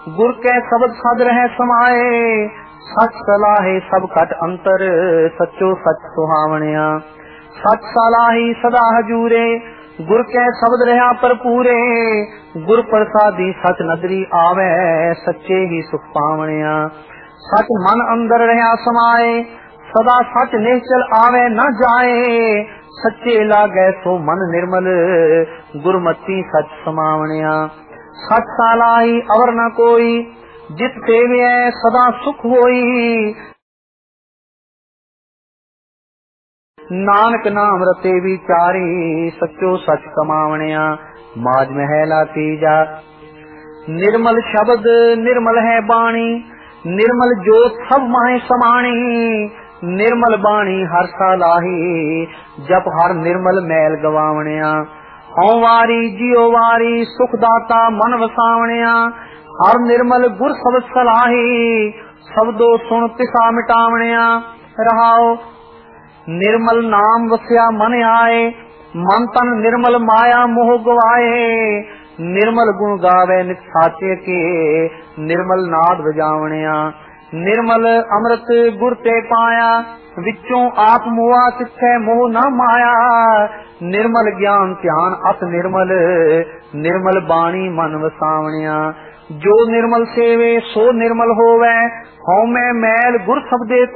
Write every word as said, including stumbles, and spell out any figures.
गुर कै शब्द सद रह समाए, सच सलाहे सब घट अंतर, सचो सच सुहावणिया। सच सलाही सदा हजूरे, गुर कै शब्द रहा भरपूरे, गुर प्रसादी सच नदरी आवे, सच्चे ही सुख पावणिया। सच मन अंदर रहा समाए, सदा सच निश्चल आवे न जाए, सच्चे लागे सो मन निर्मल, गुरमती सच समावणिया। सच सालाही अवर न कोई, जित सेवे सदा सुख होई, नानक नाम रते विचारी, सचो सच कमावणिया। माज महला तीजा, निर्मल शब्द निर्मल है बाणी, निर्मल जोत सब माहे समाणी, निर्मल बाणी हर सालाही, जप हर निर्मल मैल गवावणिया। हौ वारी जियो वारी सुखदाता मन वसावणिया, हर निर्मल गुर शब्द सलाही, शब्दो सुन तिसा मिटावणिया। रहाओ निर्मल नाम वस्या मन आए, मन तन निर्मल माया मोह गवाए, निर्मल गुण गावे नित साचे के, निर्मल नाद बजावणिया। निर्मल अमृत गुर ते पाया, विचों आप मुआ तिथे मोह न माया, निर्मल ज्ञान ध्यान अत निर्मल, निर्मल बाणी मन वसावणिया। जो निर्मल सेवे सो निर्मल होवे, हौ मैं मैल गुर शब्दे